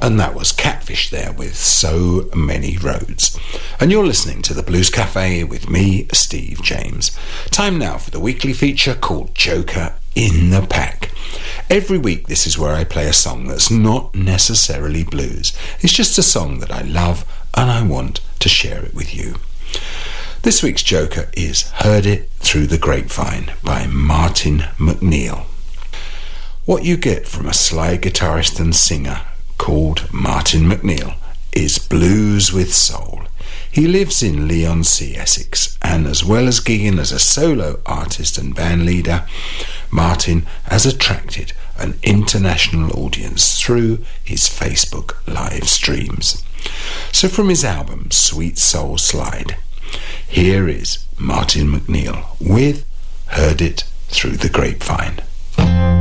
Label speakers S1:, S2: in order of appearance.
S1: And that was Catfish there with So Many Roads. And you're listening to the Blues Cafe with me, Steve James. Time now for the weekly feature called Joker in the Pack. Every week this is where I play a song that's not necessarily blues. It's just a song that I love and I want to share it with you. This week's Joker is Heard It Through the Grapevine by Martin McNeil. What you get from a sly guitarist and singer called Martin McNeil is blues with soul. He lives in Leigh-on-Sea, Essex, and as well as gigging as a solo artist and band leader, Martin has attracted an international audience through his Facebook live streams. So from his album Sweet Soul Slide, here is Martin McNeil with Heard It Through the Grapevine.